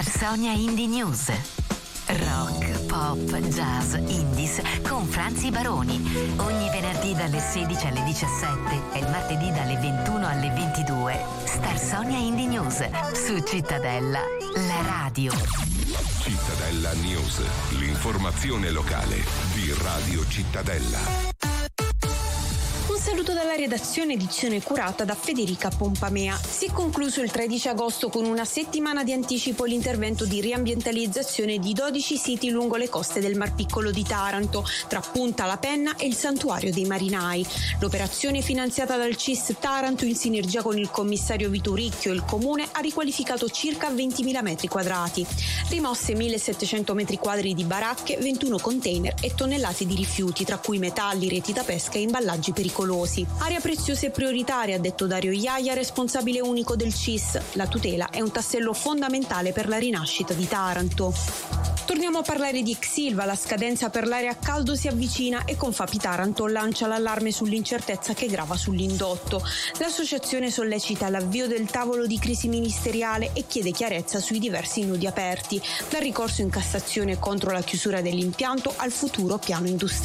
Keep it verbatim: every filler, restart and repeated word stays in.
Star Sonia Indie News. Rock, pop, jazz, indies con Franzi Baroni. Ogni venerdì dalle sedici alle diciassette e il martedì dalle ventuno alle ventidue. Star Sonia Indie News su Cittadella, la radio. Cittadella News, l'informazione locale di Radio Cittadella. Un saluto dalla redazione, edizione curata da Federica Pompamea. Si è concluso il tredici agosto con una settimana di anticipo l'intervento di riambientalizzazione di dodici siti lungo le coste del Mar Piccolo di Taranto, tra Punta La Penna e il Santuario dei Marinai. L'operazione, finanziata dal C I S Taranto in sinergia con il commissario Vitoricchio e il comune, ha riqualificato circa ventimila metri quadrati, rimosse millesettecento metri quadri di baracche, ventuno container e tonnellate di rifiuti, tra cui metalli, reti da pesca e imballaggi pericolosi. Area preziosa e prioritaria, ha detto Dario Iaia, responsabile unico del C I S. La tutela è un tassello fondamentale per la rinascita di Taranto. Torniamo a parlare di Exilva. La scadenza per l'area a caldo si avvicina e Confapi Taranto lancia l'allarme sull'incertezza che grava sull'indotto. L'associazione sollecita l'avvio del tavolo di crisi ministeriale e chiede chiarezza sui diversi nodi aperti, dal ricorso in Cassazione contro la chiusura dell'impianto al futuro piano industriale.